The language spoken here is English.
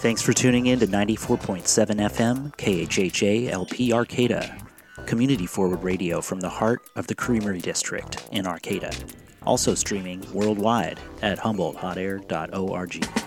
Thanks for tuning in to 94.7 FM KHHA LP Arcata, community-forward radio from the heart of the Creamery District in Arcata. Also streaming worldwide at HumboldtHotAir.org.